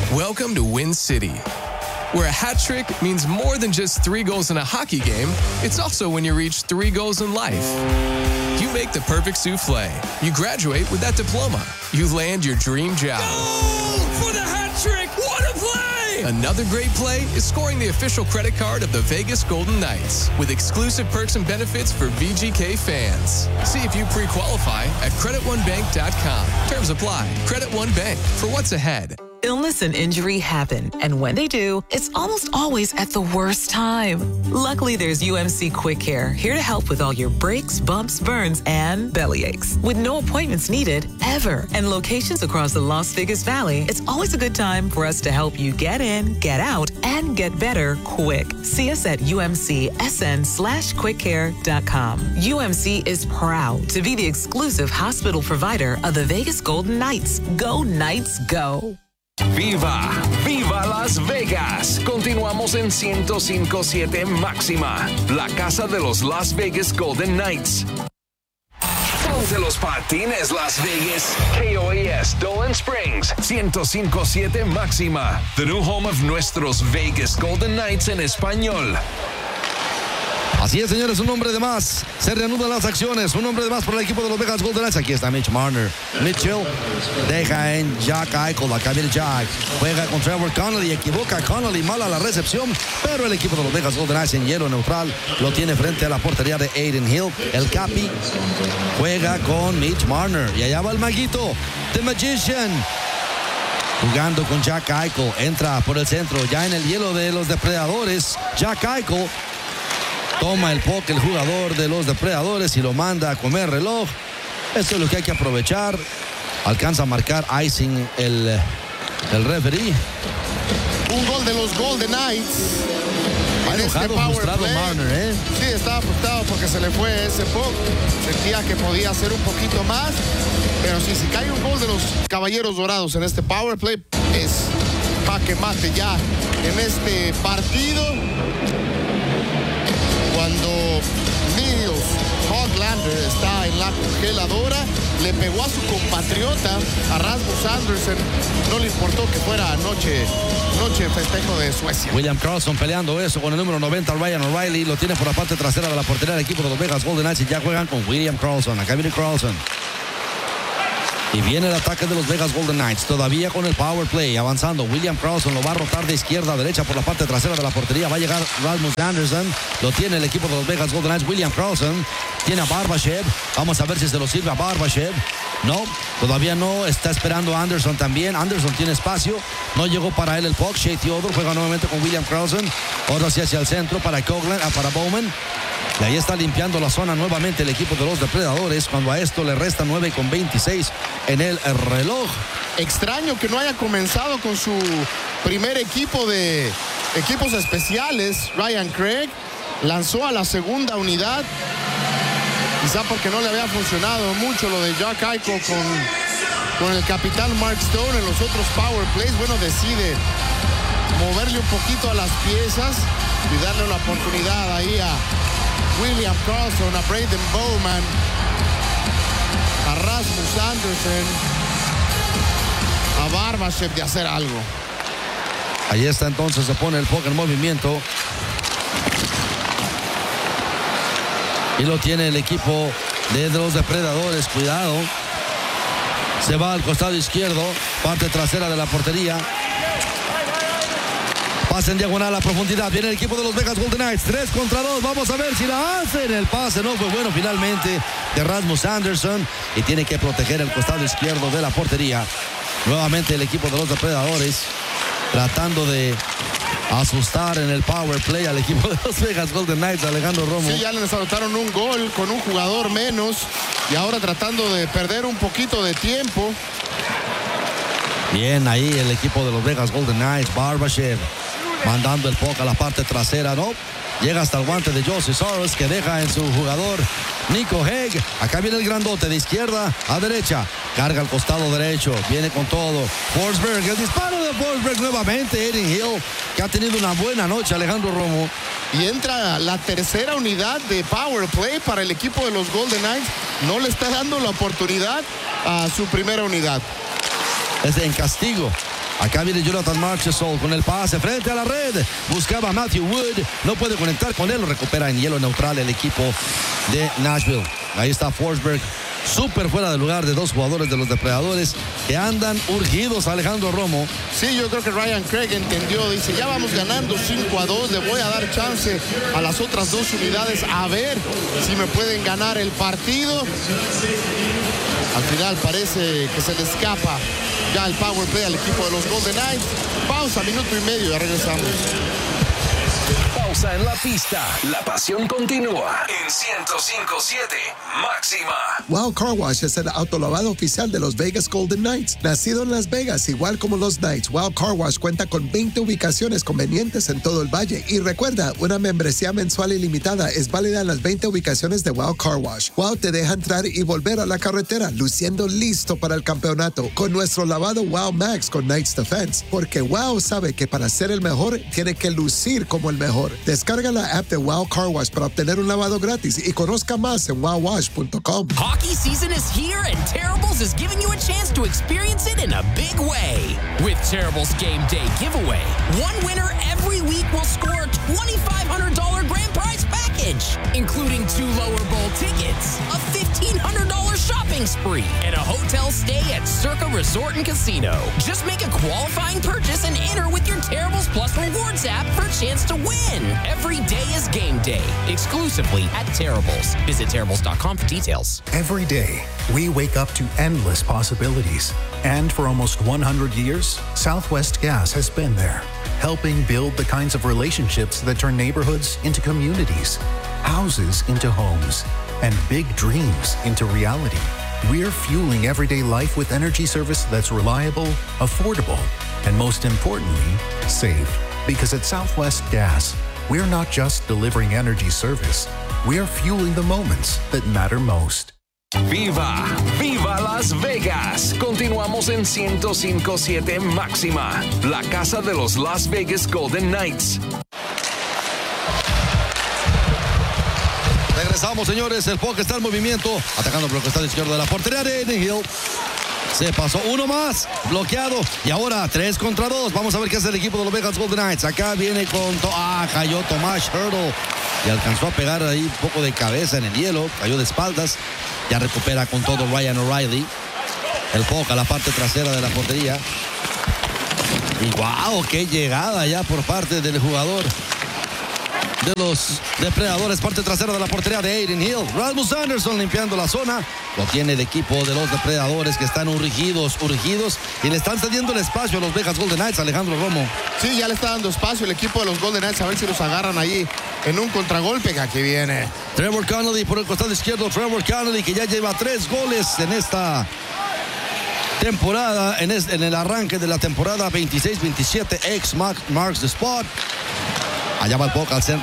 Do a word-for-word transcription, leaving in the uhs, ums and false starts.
Welcome to Win City, where a hat trick means more than just three goals in a hockey game. It's also when you reach three goals in life. You make the perfect souffle. You graduate with that diploma. You land your dream job. Goal for the hat trick! What a play! Another great play is scoring the official credit card of the Vegas Golden Knights with exclusive perks and benefits for V G K fans. See if you pre-qualify at credit one bank dot com. Terms apply. Credit One Bank, for what's ahead. Illness and injury happen, and when they do, it's almost always at the worst time. Luckily, there's U M C Quick Care, here to help with all your breaks, bumps, burns, and belly aches. With no appointments needed, ever, and locations across the Las Vegas Valley, it's always a good time for us to help you get in, get out, and get better quick. See us at umcsn slash quickcare.com. U M C is proud to be the exclusive hospital provider of the Vegas Golden Knights. Go Knights, go! ¡Viva! ¡Viva Las Vegas! Continuamos en ciento cinco punto siete Máxima, la casa de los Las Vegas Golden Knights. Ponte los patines, Las Vegas. K O A S Dolan Springs, ciento cinco punto siete Máxima, the new home of nuestros Vegas Golden Knights en español. Así es, señores, un hombre de más. Se reanudan las acciones. Un hombre de más por el equipo de los Vegas Golden Knights. Aquí está Mitch Marner. Mitchell deja en Jack Eichel. Acá viene Jack. Juega con Trevor Connolly. Equivoca a Connolly. Mala la recepción. Pero el equipo de los Vegas Golden Knights en hielo neutral lo tiene frente a la portería de Aiden Hill. El Capi juega con Mitch Marner. Y allá va el maguito. The Magician. Jugando con Jack Eichel. Entra por el centro. Ya en el hielo de los depredadores. Jack Eichel. Toma el puck el jugador de los depredadores y lo manda a comer reloj. Esto es lo que hay que aprovechar. Alcanza a marcar icing el, el referee. Un gol de los Golden Knights. Ha enojado, este frustrado Marner, ¿eh? Sí, estaba frustrado porque se le fue ese puck. Sentía que podía hacer un poquito más. Pero sí, si cae un gol de los Caballeros Dorados en este power play, es pa' que mate ya en este partido. Cuando Nils Hoglander está en la congeladora, le pegó a su compatriota, a Rasmus Andersen. No le importó que fuera noche, noche de festejo de Suecia. William Karlsson peleando eso con el número noventa, Ryan O'Reilly. Lo tiene por la parte trasera de la portería del equipo de los Vegas Golden Knights y ya juegan con William Karlsson. Acá viene Karlsson. Y viene el ataque de los Vegas Golden Knights, todavía con el power play, avanzando. William Karlsson lo va a rotar de izquierda a derecha por la parte trasera de la portería. Va a llegar Rasmus Andersen, lo tiene el equipo de los Vegas Golden Knights. William Karlsson tiene a Barbashev. Vamos a ver si se lo sirve a Barbashev. No, todavía no, está esperando Anderson también. Anderson tiene espacio, no llegó para él el puck. Shea Theodore juega nuevamente con William Karlsson. Ahora sí hacia el centro para Coghlan, para Bowman. Y ahí está limpiando la zona nuevamente el equipo de los depredadores, cuando a esto le resta nueve con veintiséis en el reloj. Extraño que no haya comenzado con su primer equipo de equipos especiales. Ryan Craig lanzó a la segunda unidad, quizá porque no le había funcionado mucho lo de Jack Eichel con, con el capitán Mark Stone en los otros power plays. Bueno, decide moverle un poquito a las piezas y darle la oportunidad ahí a William Karlsson, a Braden Bowman, a Rasmus Andersen, a Barbashev de hacer algo. Ahí está entonces, se pone el puck en movimiento. Y lo tiene el equipo de los depredadores, cuidado. Se va al costado izquierdo, parte trasera de la portería. Pase en diagonal a profundidad. Viene el equipo de los Vegas Golden Knights. Tres contra dos. Vamos a ver si la hacen. El pase no fue bueno finalmente de Rasmus Andersen. Y tiene que proteger el costado izquierdo de la portería. Nuevamente el equipo de los depredadores tratando de asustar en el power play al equipo de los Vegas Golden Knights. Alejandro Romo. Sí, ya les anotaron un gol con un jugador menos. Y ahora tratando de perder un poquito de tiempo. Bien, ahí el equipo de los Vegas Golden Knights. Barbashev mandando el puck a la parte trasera, no. Llega hasta el guante de Josie Soros, que deja en su jugador Nico Hague. Acá viene el grandote de izquierda a derecha. Carga al costado derecho. Viene con todo. Forsberg, el disparo de Forsberg nuevamente. Aiden Hill, que ha tenido una buena noche, Alejandro Romo. Y entra la tercera unidad de power play para el equipo de los Golden Knights. No le está dando la oportunidad a su primera unidad. es en castigo. Acá viene Jonathan Marchessault con el pase frente a la red. Buscaba a Matthew Wood. No puede conectar con él. Lo recupera en hielo neutral el equipo de Nashville. Ahí está Forsberg. Súper fuera de lugar de dos jugadores de los depredadores que andan urgidos. Alejandro Romo. Sí, yo creo que Ryan Craig entendió. Dice, ya vamos ganando cinco a dos. Le voy a dar chance a las otras dos unidades a ver si me pueden ganar el partido. Al final parece que se le escapa ya el power play al equipo de los Golden Knights. Pausa, minuto y medio, ya regresamos. Pausa en la pista. La pasión continúa en ciento cinco punto siete Máxima. Wow Car Wash es el autolavado oficial de los Vegas Golden Knights. Nacido en Las Vegas, igual como los Knights, Wow Car Wash cuenta con veinte ubicaciones convenientes en todo el valle. Y recuerda, una membresía mensual ilimitada es válida en las veinte ubicaciones de Wow Car Wash. Wow te deja entrar y volver a la carretera, luciendo listo para el campeonato con nuestro lavado Wow Max con Knights Defense. Porque Wow sabe que para ser el mejor, tiene que lucir como el mejor. Descarga la app de Wow Car Wash para obtener un lavado gratis y conozca más en wow wash punto com. Hockey season is here and Terrible's is giving you a chance to experience it in a big way. With Terrible's Game Day giveaway, one winner every week will score a twenty-five hundred dollars grand prize package, including two lower bowl tickets, a fifteen hundred dollars shopping spree, and a hotel stay at Circa Resort and Casino. Just make a qualifying purchase and enter with your Terrible's Plus Rewards app for a chance to win. Every day is game day, exclusively at Terrible's. Visit Terrible's dot com for details. Every day, we wake up to endless possibilities. And for almost one hundred years, Southwest Gas has been there, helping build the kinds of relationships that turn neighborhoods into communities, houses into homes, and big dreams into reality. We're fueling everyday life with energy service that's reliable, affordable, and most importantly, safe. Because at Southwest Gas, we're not just delivering energy service, we're fueling the moments that matter most. ¡Viva! ¡Viva Las Vegas! Continuamos en ciento cinco punto siete Máxima, la casa de los Las Vegas Golden Knights. Regresamos, señores. El puck está en movimiento, atacando por el costado izquierdo de la portería de Eddie Hill. Se pasó uno más, bloqueado. Y ahora tres contra dos. Vamos a ver qué hace el equipo de los Vegas Golden Knights. Acá viene con... To ah, cayó Tomas Hertl. Y alcanzó a pegar ahí un poco de cabeza en el hielo. Cayó de espaldas. Ya recupera con todo Ryan O'Reilly. El puck a la parte trasera de la portería. Y wow, qué llegada ya por parte del jugador de los depredadores, parte trasera de la portería de Aiden Hill. Rasmus Anderson limpiando la zona. Lo tiene el equipo de los depredadores que están urgidos, urgidos. Y le están cediendo el espacio a los Vegas Golden Knights, Alejandro Romo. Sí, ya le está dando espacio el equipo de los Golden Knights. A ver si los agarran ahí en un contragolpe que aquí viene. Trevor Connolly por el costado izquierdo. Trevor Connolly que ya lleva tres goles en esta temporada, en, es, en el arranque de la temporada veintiséis veintisiete. Ex Marks the Spot. Allá va el puck al centro